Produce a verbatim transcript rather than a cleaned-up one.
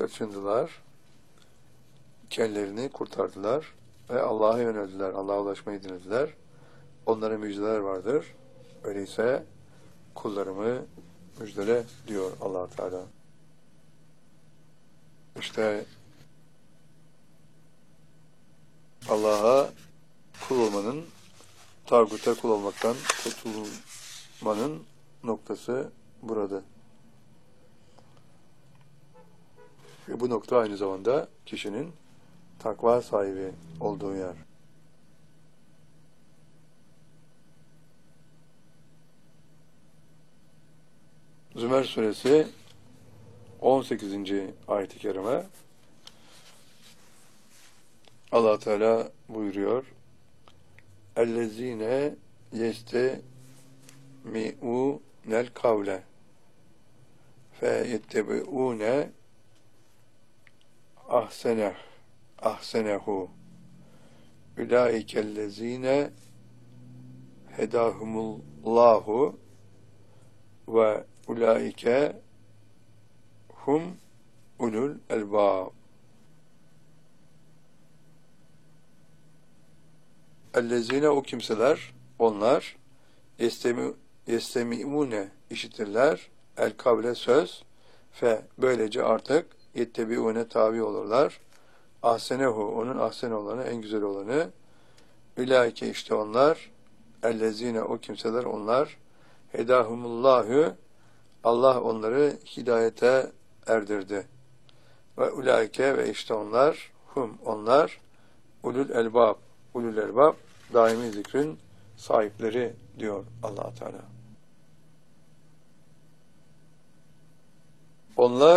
kaçındılar, kendilerini kurtardılar ve Allah'a yöneldiler, Allah'a ulaşmayı dinlediler. Onlara müjdeler vardır. Öyleyse kullarımı müjdele diyor Allah Teala. İşte Allah'a kul olmanın, tağuta kul olmaktan kurtulmanın noktası burada. Ve bu nokta aynı zamanda kişinin takva sahibi olduğu yer. Zümer suresi on sekizinci ayet-i kerime Allah Teala buyuruyor: "Ellezine yestemi'unel kavle fe yettebi'une ahseneh ahsenehu ulaikellezine hedahumullahu ve ulaike hum ulul elbab." Ellezine, o kimseler, onlar yestemi yestemiune, işitirler, el kavle, söz, fe, böylece artık yettebiune, tabi olurlar, ahsenehu, onun ahsen olanı, en güzel olanı, ülaike, işte onlar, ellezine, o kimseler, onlar, hedahumullahu, Allah onları hidayete erdirdi. Ve ulaike, ve işte onlar, hum, onlar, ulul elbab, ulul elbab, daimi zikrin sahipleri diyor Allah Teala. Onlar